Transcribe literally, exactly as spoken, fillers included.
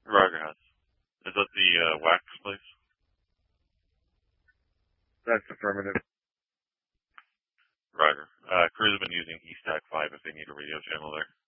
Roger, Hans. Is that the uh, wax place? That's affirmative. Roger. Uh, crews have been using E STAC five if they need a radio channel there.